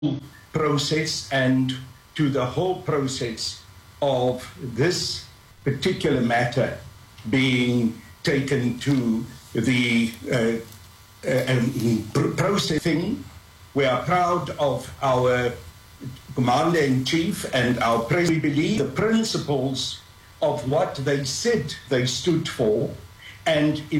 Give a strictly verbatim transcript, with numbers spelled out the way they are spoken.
process and to the whole process of this particular matter being taken to the uh, uh, um, processing. We are proud of our Commander-in-Chief and our President. We believe the principles of what they said they stood for, and if